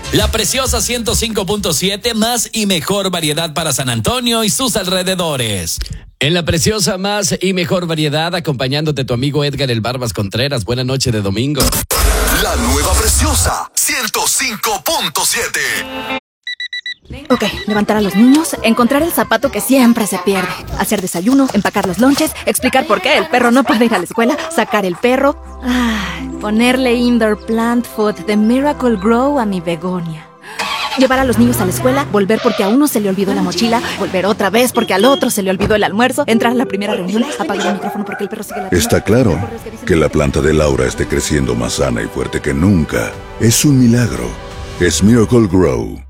La Preciosa 105.7, más y mejor variedad para San Antonio y sus alrededores. En La Preciosa, más y mejor variedad, acompañándote tu amigo Edgar El Barbas Contreras. Buena noche de domingo. La nueva Preciosa 105.7. Ok, levantar a los niños, encontrar el zapato que siempre se pierde, hacer desayuno, empacar los lonches, explicar por qué el perro no puede ir a la escuela, sacar el perro, ponerle indoor plant food de Miracle Grow a mi begonia. Llevar a los niños a la escuela, volver porque a uno se le olvidó la mochila, volver otra vez porque al otro se le olvidó el almuerzo, entrar a la primera reunión, apagar el micrófono porque el perro sigue la... Está claro que la planta de Laura esté creciendo más sana y fuerte que nunca. Es un milagro. Es Miracle Grow.